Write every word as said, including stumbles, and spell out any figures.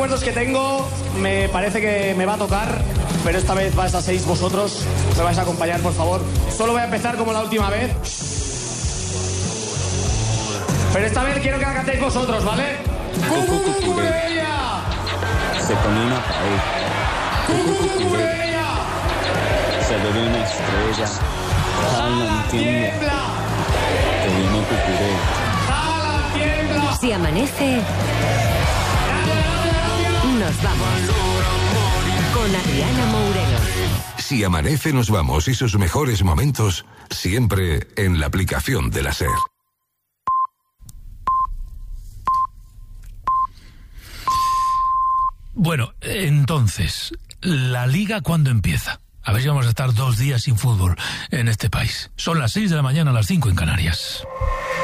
recuerdos que tengo, me parece que me va a tocar, pero esta vez vais a seis vosotros, me vais a acompañar, por favor. Solo voy a empezar como la última vez. Pero esta vez quiero que la cantéis vosotros, ¿vale? ¡Cucucucureya! Se pone una pared. ¡Cucucucureya! Se ve una estrella. Jala, tiembla. Que vino cucuré. ¡Jala, tiembla! Si amanece, nos vamos. Con Adriana Mourelo. Si amanece, nos vamos y sus mejores momentos siempre en la aplicación de la SER. Bueno, entonces, ¿la Liga cuándo empieza? A ver si vamos a estar dos días sin fútbol en este país. Son las seis de la mañana, a las cinco en Canarias.